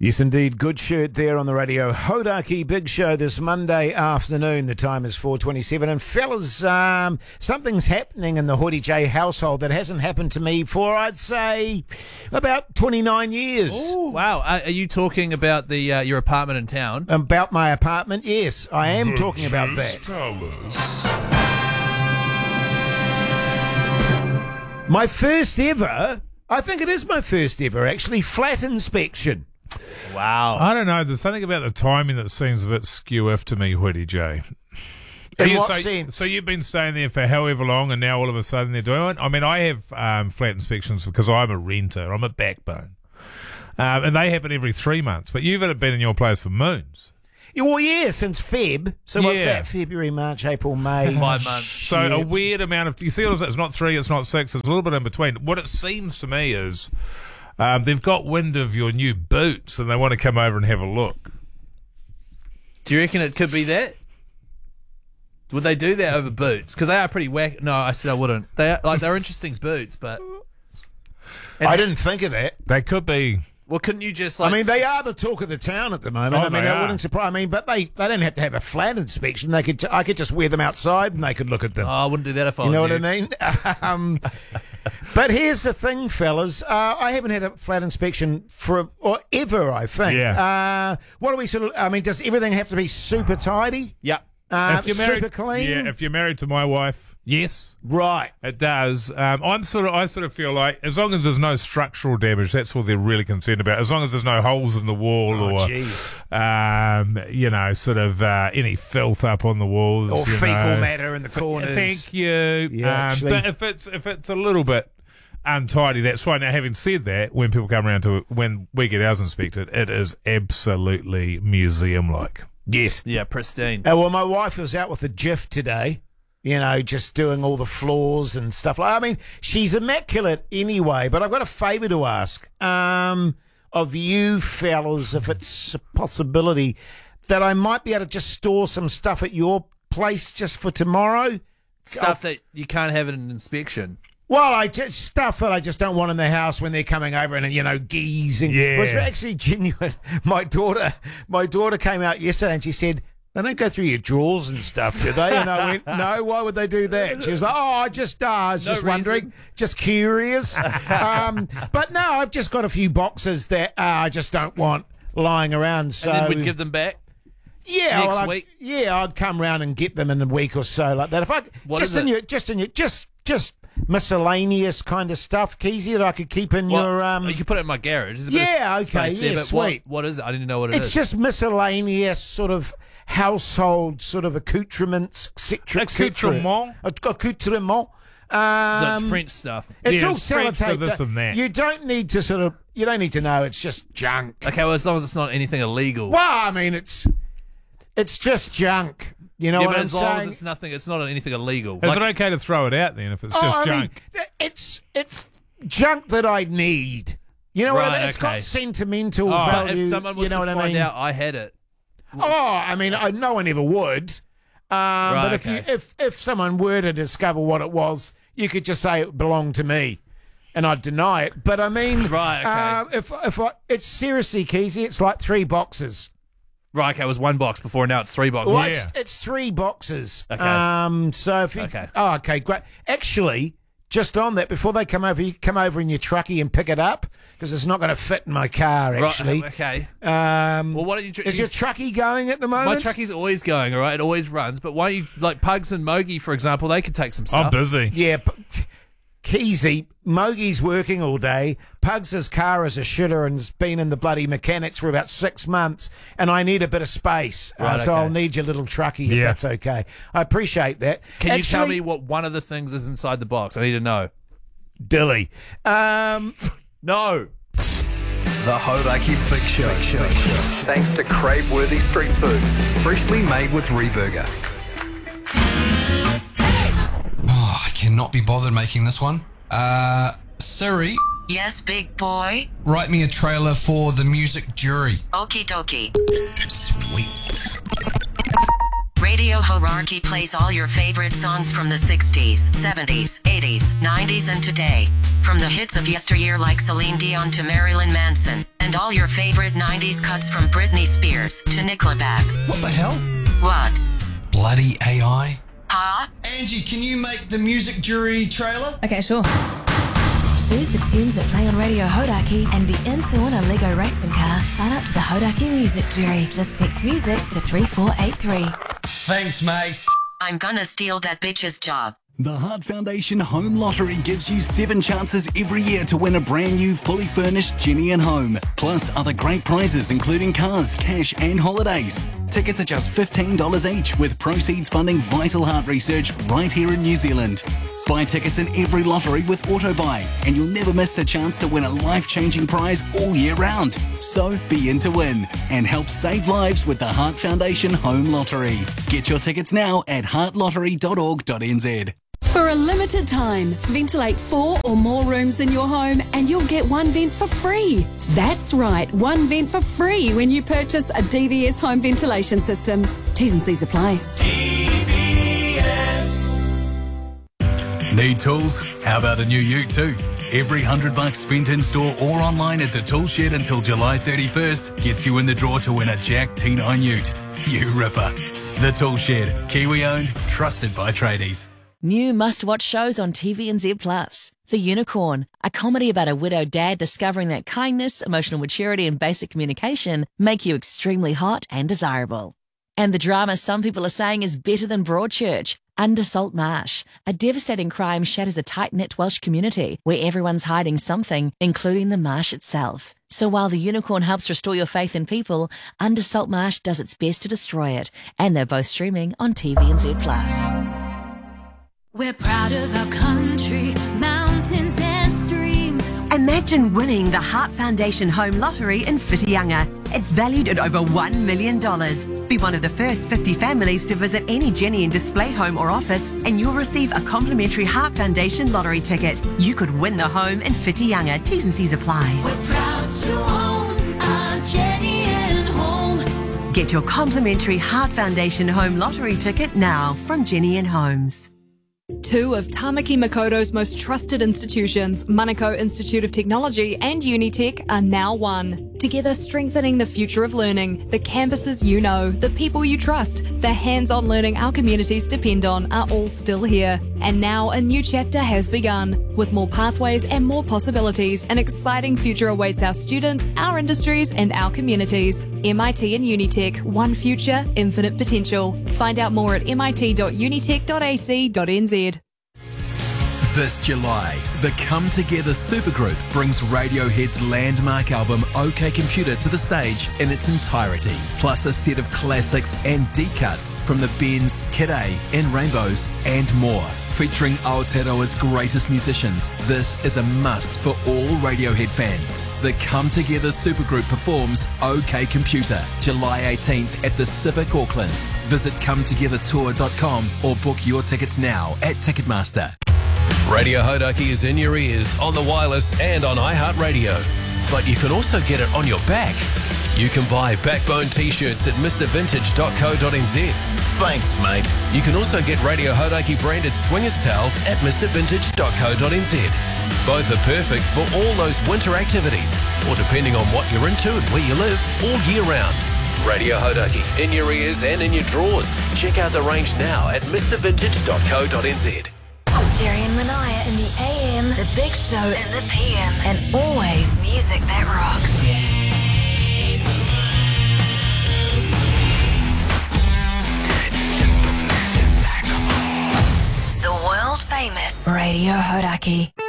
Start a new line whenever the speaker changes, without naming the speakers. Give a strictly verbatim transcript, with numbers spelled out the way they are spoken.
Yes, indeed. Good shirt there on the radio. Hodaki Big Show this Monday afternoon. The time is four twenty-seven. And fellas, um, something's happening in the Hoodie J household that hasn't happened to me for, I'd say, about twenty-nine years.
Ooh. Wow. Uh, are you talking about the uh, your apartment in town?
About my apartment? Yes, I am talking about that. My first ever, I think it is my first ever, actually, flat inspection.
Wow.
I don't know. There's something about the timing that seems a bit skew-if to me, Hoodie J.
In
You-
what
so,
sense?
So you've been staying there for however long, and now all of a sudden they're doing it? I mean, I have um, flat inspections because I'm a renter. I'm a backbone. Um, and they happen every three months. But you've been in your place for moons.
Yeah, well, yeah, since Feb. So what's
Yeah.
that? February, March, April, May.
Five months.
So a weird amount of... You see, all of that, it's not three, it's not six. It's a little bit in between. What it seems to me is um, they've got wind of your new boots and they want to come over and have a look.
Do you reckon it could be that? Would they do that over boots? Because they are pretty whack. No, I said I wouldn't. They are, like they're interesting boots, but
I didn't think of that.
They could be...
well, couldn't you just like?
I mean, they are the talk of the town at the moment.
Oh,
I mean,
they
that
are.
wouldn't surprise. I mean, but they, they don't have to have a flat inspection. They could. I could just wear them outside and they could look at them.
Oh, I wouldn't do that if I
you
was
know
you.
what I mean? um, but here's the thing, fellas. Uh, I haven't had a flat inspection for or ever. I think.
Yeah.
Uh, what do we sort of? I mean, does everything have to be super tidy?
Yep.
Uh,
If you're married,
super clean.
Yeah, if you're married to my wife, yes,
Right.
it does. Um, I'm sort of, I sort of feel like as long as there's no structural damage, that's what they're really concerned about. As long as there's no holes in the wall
Oh,
or,
jeez.
um, you know, sort of uh, any filth up on the walls
Or
you
fecal
know.
matter in the corners.
Thank you.
Yeah,
um,
actually-
but if it's if it's a little bit untidy, that's fine. Now, having said that, when people come around to it, when we get ours inspected, it is absolutely museum-like.
Yes.
Yeah, pristine.
Uh, well, my wife was out with a GIF today, you know, just doing all the floors and stuff like. I mean, she's immaculate anyway. But I've got a favour to ask um, of you fellas, if it's a possibility, that I might be able to just store some stuff at your place just for tomorrow.
Stuff that you can't have in an inspection.
Well, I just stuff that I just don't want in the house when they're coming over and you know geese and
Yeah.
it was actually genuine. My daughter, my daughter came out yesterday and she said, "They don't go through your drawers and stuff, do they?" And I went, "No, why would they do that?" She was like, "Oh, I just, uh, I was
No
just
reason.
wondering, just curious." um, but no, I've just got a few boxes that uh, I just don't want lying around. So
And then we'd give them back.
yeah,
next
well, I'd-
week?
yeah, I'd come round and get them in a week or so like that. If I
What
just
is
in
it?
your, just in your, just just miscellaneous kind of stuff, Keezy, that I could keep in
Well,
your. Um,
you can put it in my garage. There's a bit of
yeah, okay,
space there,
yeah,
but
sweet.
What, what is it? I didn't know what it is.
it's just miscellaneous sort of household sort of accoutrements, et cetera, et cetera.
Accoutrement?
Ac- Accoutrement.
so
Um,
it's French stuff.
It's
Yeah,
all
it's French for
sellotape.
this and that.
You don't need to sort of. You don't need to know. It's just junk.
Okay, well, as long as it's not anything illegal.
Well, I mean, it's it's just junk. You know
yeah,
what
but
I'm
as long
saying?
as it's nothing, it's not anything illegal.
Is
Like-
it okay to throw it out then if it's
Oh,
just
I
junk?
mean, it's it's junk that I need. You know what I
Right,
mean? It's
okay.
got sentimental
Oh, but
value.
if someone was
you know
to
what
find
I mean?
out I had it,
Oh, I mean, I, no one ever would. Um, but if
okay.
you if if someone were to discover what it was, you could just say it belonged to me, and I'd deny it. But I mean,
Right, okay.
uh, if if I, it's seriously, Keezy, it's like three boxes.
right? Okay, it was one box before, now it's three boxes.
Well,
Yeah.
it's, it's three boxes.
Okay.
Um. So if you,
Okay.
oh, okay, great. Actually, just on that, before they come over, you come over in your truckie and pick it up because it's not going to fit in my car. Actually.
Right, okay.
Um.
Well, why don't you? tr-
is
you
your truckie going at the
My
moment?
truckie's always going, all right? It always runs. But why don't you, like Pugs and Mogi, for example, they could take some
I'm
stuff.
busy.
Yeah. P- Keezy, Mogie's working all day. Pugs' car is a shitter and has been in the bloody mechanics for about six months, and I need a bit of space. Uh,
Right,
so
okay.
I'll need your little truckie if
Yeah.
that's okay. I appreciate that.
Can you tell
Actually,
me what one of the things is inside the box? I need to know.
Dilly? Um,
No.
The Hodaki Big Show. Thanks to crave-worthy street food, freshly made with Reburger.
Oh, I cannot be bothered making this one. Uh, Siri,
Yes, big boy.
write me a trailer for The Music Jury.
Okie dokie.
Sweet.
Radio Radio Hodaki plays all your favorite songs from the sixties, seventies, eighties, nineties and today. From the hits of yesteryear like Celine Dion to Marilyn Manson, and all your favorite nineties cuts from Britney Spears to Nickelback.
What the hell?
What?
Bloody A I.
Huh?
Angie, can you make the music jury trailer?
Okay, sure. Choose the tunes that play on Radio Hodaki and be in to win a Lego racing car. Sign up to the Hodaki Music Jury. Just text music to three four eight three.
Thanks, mate.
I'm gonna steal that bitch's job.
The Heart Foundation Home Lottery gives you seven chances every year to win a brand new, fully furnished Jenny and Home. Plus other great prizes including cars, cash and holidays. Tickets are just fifteen dollars each, with proceeds funding vital heart research right here in New Zealand. Buy tickets in every lottery with AutoBuy, and you'll never miss the chance to win a life-changing prize all year round. So be in to win and help save lives with the Heart Foundation Home Lottery. Get your tickets now at heart lottery dot org dot n z.
For a limited time, ventilate four or more rooms in your home and you'll get one vent for free. That's right, one vent for free when you purchase a D V S home ventilation system. T's and C's apply.
D V S.
Need tools? How about a new ute too? Every hundred bucks spent in store or online at the Tool Shed until July thirty-first gets you in the draw to win a Jack T nine ute. You ripper. The Tool Shed, Kiwi owned, trusted by tradies.
New must-watch shows on T V N Z Plus. The Unicorn, a comedy about a widowed dad discovering that kindness, emotional maturity and basic communication make you extremely hot and desirable. And the drama some people are saying is better than Broadchurch, Under Salt Marsh. A devastating crime shatters a tight-knit Welsh community where everyone's hiding something, including the marsh itself. So while The Unicorn helps restore your faith in people, Under Salt Marsh does its best to destroy it. And they're both streaming on T V N Z Plus.
We're proud of our country, mountains and streams.
Imagine winning the Heart Foundation Home Lottery in Whitianga. It's valued at over one million dollars. Be one of the first fifty families to visit any Jenny and Display home or office and you'll receive a complimentary Heart Foundation lottery ticket. You could win the home in Whitianga. T's and C's apply.
We're proud to own our Jenny and Home.
Get your complimentary Heart Foundation Home Lottery ticket now from Jenny and Homes.
Two of Tamaki Makoto's most trusted institutions, Manukau Institute of Technology and Unitec, are now one. Together strengthening the future of learning, the campuses you know, the people you trust, the hands-on learning our communities depend on are all still here. And now a new chapter has begun. With more pathways and more possibilities, an exciting future awaits our students, our industries and our communities. M I T and Unitec, one future, infinite potential. Find out more at m i t dot unitec dot a c dot n z.
This July, the Come Together Supergroup brings Radiohead's landmark album OK Computer to the stage in its entirety, plus a set of classics and deep cuts from the Bends, Kid A and Rainbows and more. Featuring Aotearoa's greatest musicians, this is a must for all Radiohead fans. The Come Together Supergroup performs OK Computer, July eighteenth at the Civic Auckland. Visit come together tour dot com or book your tickets now at Ticketmaster.
Radio Hodaki is in your ears, on the wireless and on iHeartRadio. But you can also get it on your back. You can buy Backbone t-shirts at mr vintage dot co dot n z.
Thanks, mate.
You can also get Radio Hodaki branded swingers towels at mr vintage dot co dot n z. Both are perfect for all those winter activities, or depending on what you're into and where you live, all year round. Radio Hodaki, in your ears and in your drawers. Check out the range now at mr vintage dot co dot n z.
Jerry and Manaya in the A M, the Big Show in the P M, and always music that rocks. The world famous Radio Hodaki.